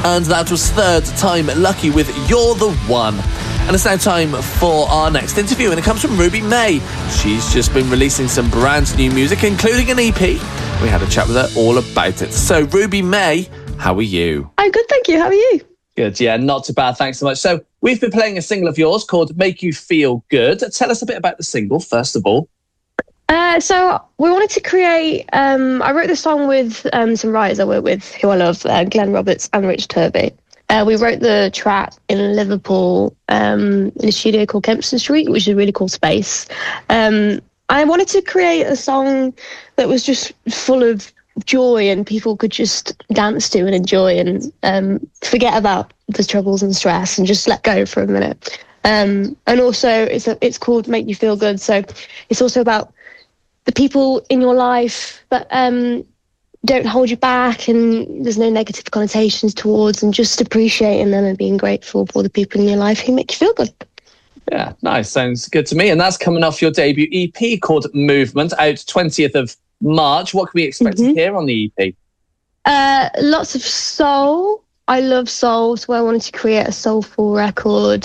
And that was Third Time Lucky with You're the One. And it's now time for our next interview, and it comes from Ruby May. She's just been releasing some brand new music, including an EP. We had a chat with her all about it. So, Ruby May, how are you? I'm good, thank you. How are you? Good, yeah, not too bad. Thanks so much. So, we've been playing a single of yours called Make You Feel Good. Tell us a bit about the single, first of all. So we wanted to create, I wrote the song with some writers I work with who I love, Glenn Roberts and Rich Turvey. We wrote the track in Liverpool in a studio called Kempston Street, which is a really cool space. I wanted to create a song that was just full of joy and people could just dance to and enjoy and forget about the troubles and stress and just let go for a minute. And also it's called Make You Feel Good. So it's also about the people in your life that don't hold you back and there's no negative connotations towards, and just appreciating them and being grateful for the people in your life who make you feel good. Yeah, nice. Sounds good to me. And that's coming off your debut EP called Movement, out 20th of March. What can we expect to hear on the EP? Lots of soul. I love soul, so I wanted to create a soulful record.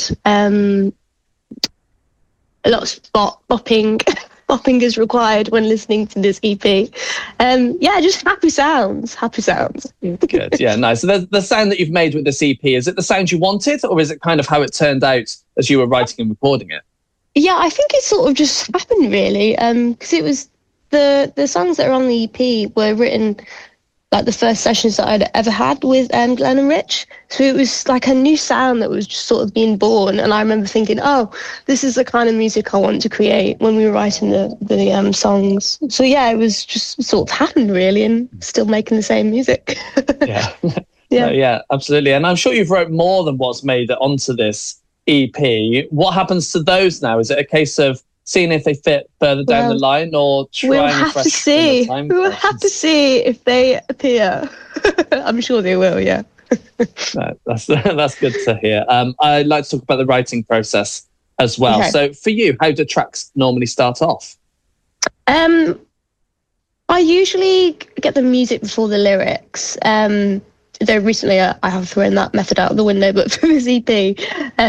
Lots of bopping. Bopping is required when listening to this EP. Just happy sounds. Good, yeah, nice. So the sound that you've made with this EP, is it the sound you wanted, or is it kind of how it turned out as you were writing and recording it? Yeah, I think it sort of just happened really, because it was the songs that are on the EP were written like the first sessions that I'd ever had with Glenn and Rich. So it was like a new sound that was just sort of being born. And I remember thinking, oh, this is the kind of music I want to create when we were writing the songs. So yeah, it was just sort of happened really, and still making the same music. Yeah. Yeah, absolutely. And I'm sure you've wrote more than what's made it onto this EP. What happens to those now? Is it a case of seeing if they fit further down the line, or trying we'll have to see. We'll have to see if they appear. I'm sure they will, yeah. No, that's good to hear. I'd like to talk about the writing process as well. Okay. So for you, how do tracks normally start off? I usually get the music before the lyrics. Though recently I have thrown that method out of the window, but for this EP,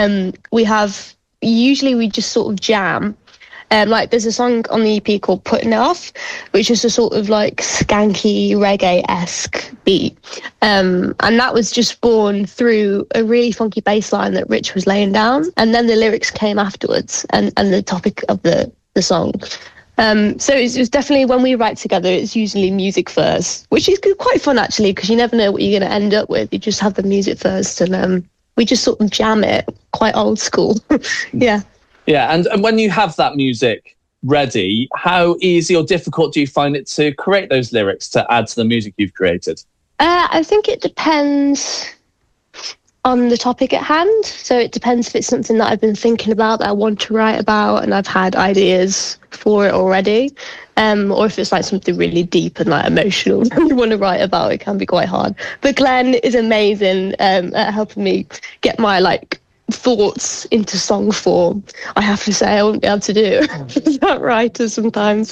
we just sort of jam. Like there's a song on the EP called Putting It Off, which is a sort of like skanky reggae-esque beat. And that was just born through a really funky bass line that Rich was laying down. And then the lyrics came afterwards and the topic of the song. So it's definitely, when we write together, it's usually music first, which is quite fun actually, because you never know what you're going to end up with. You just have the music first and we just sort of jam it, quite old school. Yeah. Yeah, and when you have that music ready, how easy or difficult do you find it to create those lyrics to add to the music you've created? I think it depends on the topic at hand. So it depends if it's something that I've been thinking about, that I want to write about, and I've had ideas for it already. Or if it's like something really deep and like emotional that you want to write about, it can be quite hard. But Glenn is amazing at helping me get my thoughts into song form. I have to say, I wouldn't be able to do that writer sometimes.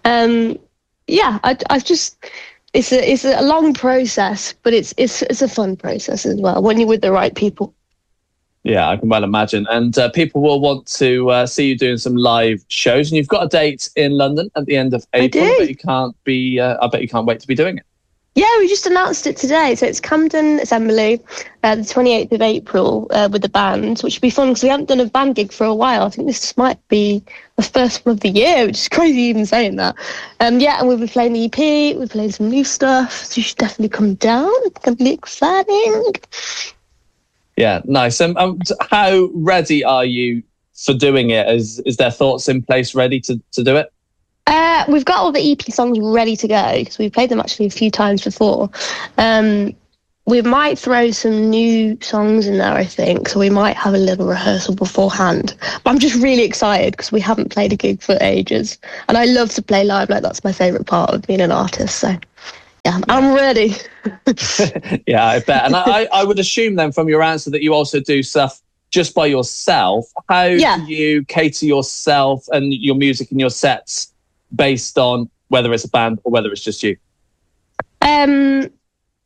I've just, it's a long process, but it's a fun process as well when you're with the right people. Yeah, I can well imagine. And people will want to see you doing some live shows, and you've got a date in London at the end of April. I bet you can't wait to be doing it. Yeah, we just announced it today. So it's Camden Assembly, the 28th of April with the band, which would be fun because we haven't done a band gig for a while. I think this might be the first one of the year, which is crazy even saying that. And we'll be playing the EP, we're playing some new stuff, so you should definitely come down. It's going to be exciting. Yeah, nice. How ready are you for doing it? Is there thoughts in place ready to do it? We've got all the EP songs ready to go because we've played them actually a few times before. We might throw some new songs in there, I think, so we might have a little rehearsal beforehand. But I'm just really excited because we haven't played a gig for ages, and I love to play live. That's my favourite part of being an artist. So yeah, I'm ready. Yeah, I bet. And I would assume then from your answer that you also do stuff just by yourself. How do you cater yourself and your music and your sets based on whether it's a band or whether it's just you?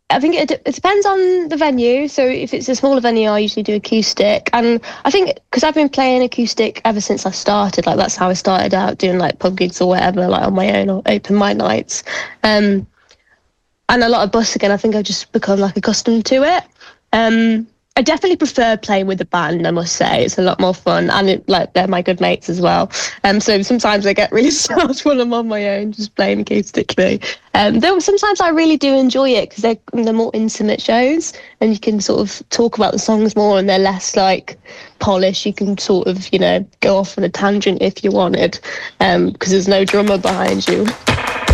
I think it depends on the venue. So if it's a smaller venue, I usually do acoustic. And I think because I've been playing acoustic ever since I started, like that's how I started out doing like pub gigs or whatever, like on my own or open mic nights. And a lot of busking, I think I've just become like accustomed to it. I definitely prefer playing with a band, I must say. It's a lot more fun, and they're my good mates as well. So sometimes I get really sad when I'm on my own, just playing acoustically. Though sometimes I really do enjoy it because they're more intimate shows, and you can sort of talk about the songs more, and they're less like polished. You can sort of, go off on a tangent if you wanted, because there's no drummer behind you.